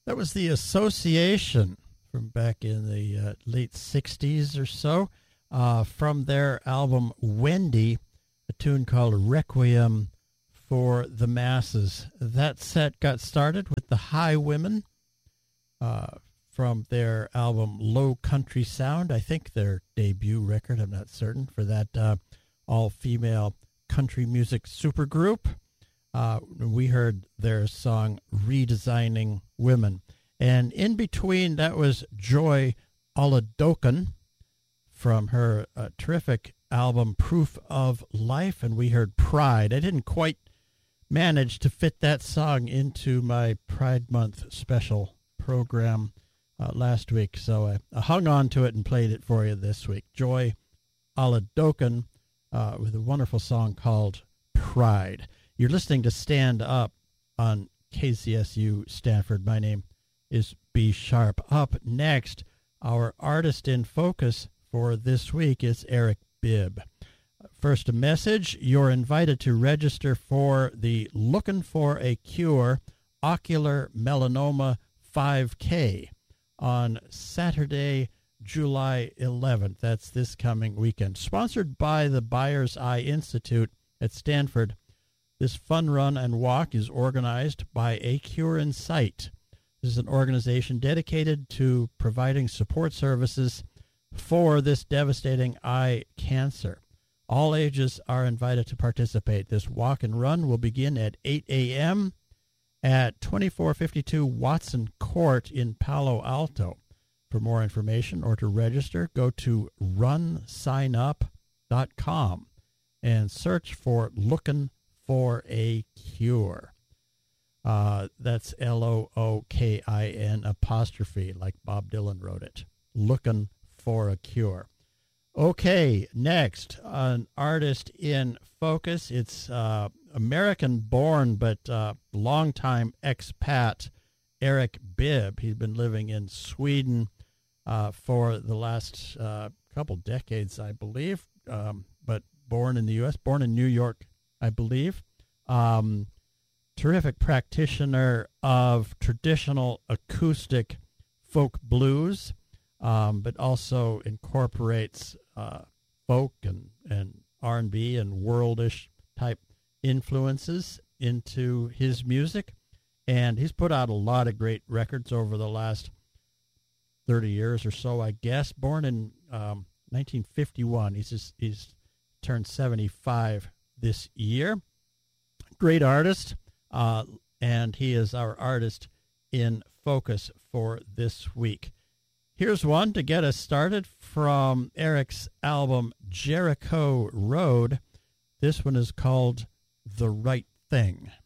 That was the Association from back in the late 60s or so, from their album Wendy, a tune called Requiem for the Masses. That set got started with the Highwomen from their album Low Country Sound, I think their debut record, I'm not certain, for that all-female country music supergroup. We heard their song Redesigning Women. And in between, that was Joy Oladokan from her terrific album Proof of Life, and we heard Pride. I didn't quite manage to fit that song into my Pride Month special program last week, so I hung on to it and played it for you this week. Joy Oladokan with a wonderful song called Pride. You're listening to Stand Up on KCSU Stanford. My name is B. Sharp. Up next, our artist in focus for this week is Eric Bibb. First, a message. You're invited to register for the Looking for a Cure Ocular Melanoma 5K on Saturday, July 11th. That's this coming weekend. Sponsored by the Byers Eye Institute at Stanford. This fun run and walk is organized by A Cure in Sight. This is an organization dedicated to providing support services for this devastating eye cancer. All ages are invited to participate. This walk and run will begin at 8 a.m. at 2452 Watson Court in Palo Alto. For more information or to register, go to runsignup.com and search for Looking for a Cure. That's Lookin apostrophe, like Bob Dylan wrote it. Looking for a Cure. Okay, next, an artist in focus. It's American-born but longtime expat Eric Bibb. He's been living in Sweden for the last couple decades, I believe, but born in the U.S., born in New York, I believe. Terrific practitioner of traditional acoustic folk blues, but also incorporates folk and R&B and worldish type influences into his music. And he's put out a lot of great records over the last 30 years or so, I guess. Born in 1951. He's turned 75 this year. Great artist. And he is our artist in focus for this week. Here's one to get us started from Eric's album Jericho Road. This one is called The Right Thing.